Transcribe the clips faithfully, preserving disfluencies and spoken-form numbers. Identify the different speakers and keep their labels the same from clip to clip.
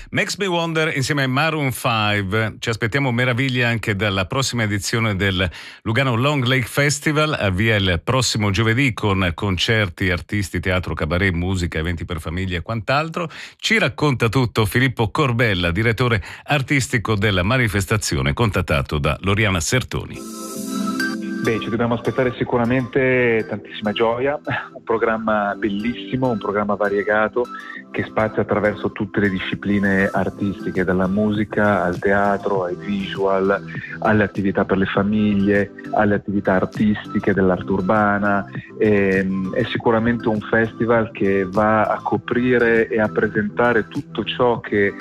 Speaker 1: Makes Me Wonder insieme ai Maroon cinque. Ci aspettiamo meraviglie anche dalla prossima edizione del Lugano Long Lake Festival. Avvia il prossimo giovedì con concerti, artisti, teatro, cabaret, musica, eventi per famiglie e quant'altro. Ci racconta tutto Filippo Corbella, direttore artistico della manifestazione, contattato da Loriana Sertoni.
Speaker 2: Beh, ci dobbiamo aspettare sicuramente tantissima gioia, un programma bellissimo, un programma variegato che spazia attraverso tutte le discipline artistiche, dalla musica al teatro, ai visual, alle attività per le famiglie, alle attività artistiche dell'arte urbana. E, è sicuramente un festival che va a coprire e a presentare tutto ciò che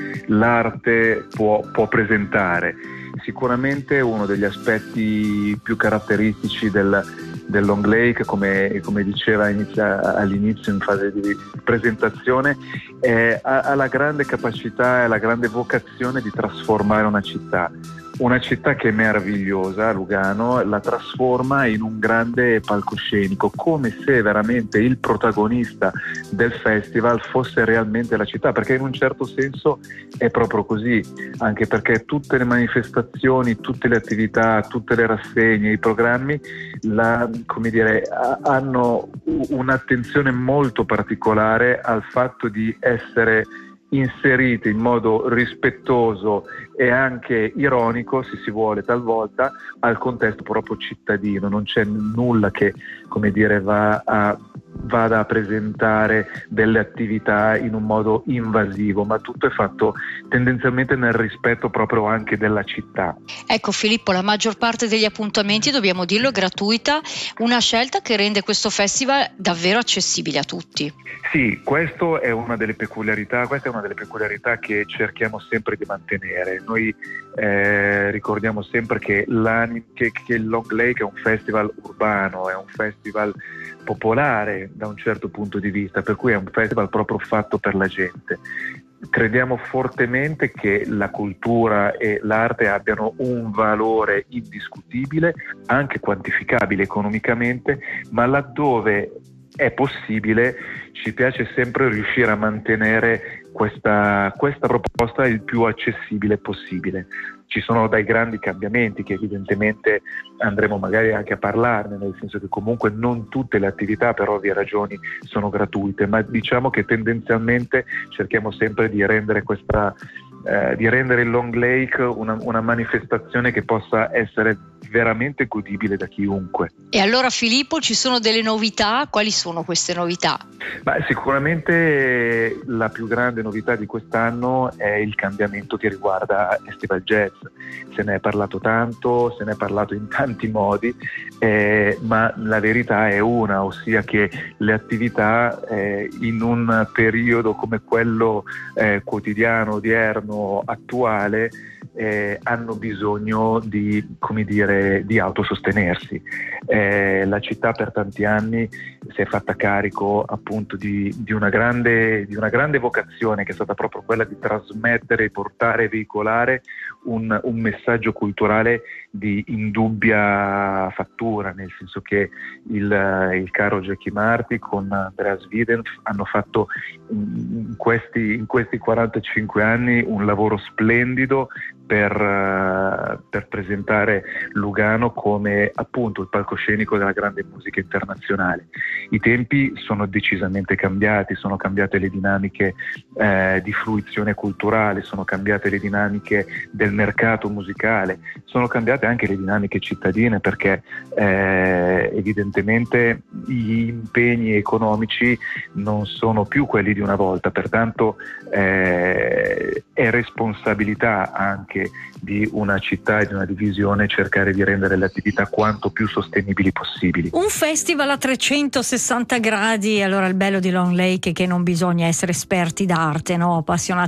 Speaker 2: l'arte può, può presentare. Sicuramente uno degli aspetti più caratteristici del, del Long Lake, come, come diceva inizia, all'inizio in fase di presentazione, è, ha, ha la grande capacità e la grande vocazione di trasformare una città. Una città che è meravigliosa, Lugano, la trasforma in un grande palcoscenico, come se veramente il protagonista del festival fosse realmente la città, perché in un certo senso è proprio così, anche perché tutte le manifestazioni, tutte le attività, tutte le rassegne, i programmi, la, come dire, hanno un'attenzione molto particolare al fatto di essere inseriti in modo rispettoso e anche ironico, se si vuole talvolta, al contesto proprio cittadino. Non c'è nulla che, come dire, va a vada a presentare delle attività in un modo invasivo, ma tutto è fatto tendenzialmente nel rispetto proprio anche della città.
Speaker 3: Ecco Filippo, la maggior parte degli appuntamenti, dobbiamo dirlo, è gratuita, una scelta che rende questo festival davvero accessibile a tutti.
Speaker 2: Sì, questo è una delle peculiarità, questa è una delle peculiarità che cerchiamo sempre di mantenere. Noi eh, ricordiamo sempre che, che, che il Long Lake è un festival urbano, è un festival popolare da un certo punto di vista, per cui è un festival proprio fatto per la gente. Crediamo fortemente che la cultura e l'arte abbiano un valore indiscutibile, anche quantificabile economicamente, ma laddove è possibile ci piace sempre riuscire a mantenere questa, questa proposta il più accessibile possibile. Ci sono dei grandi cambiamenti che evidentemente andremo magari anche a parlarne, nel senso che comunque non tutte le attività per ovvie ragioni sono gratuite, ma diciamo che tendenzialmente cerchiamo sempre di rendere questa eh, di rendere il Long Lake una, una manifestazione che possa essere veramente godibile da chiunque.
Speaker 3: E allora Filippo, ci sono delle novità? Quali sono queste novità?
Speaker 2: Beh, sicuramente la più grande novità di quest'anno è il cambiamento che riguarda Estival Jazz. Se ne è parlato tanto, se ne è parlato in tanti modi, eh, ma la verità è una, ossia che le attività eh, in un periodo come quello eh, quotidiano, odierno, attuale, Eh, hanno bisogno di, come dire, di autosostenersi. Eh, la città per tanti anni si è fatta carico appunto di, di, una grande, di una grande vocazione che è stata proprio quella di trasmettere, portare e veicolare un, un messaggio culturale di indubbia fattura, nel senso che il, il caro Jackie Marti con Andreas Widem hanno fatto in questi, in questi quarantacinque anni un lavoro splendido per, per presentare Lugano come appunto il palcoscenico della grande musica internazionale. I tempi sono decisamente cambiati, sono cambiate le dinamiche eh, di fruizione culturale, sono cambiate le dinamiche del mercato musicale, sono cambiate anche le dinamiche cittadine, perché eh, evidentemente gli impegni economici non sono più quelli di una volta, pertanto eh, è responsabilità anche di una città e di una divisione cercare di rendere le attività quanto più sostenibili possibili.
Speaker 4: Un festival a trecentosessanta gradi, allora il bello di Long Lake è che non bisogna essere esperti d'arte, no? Appassionati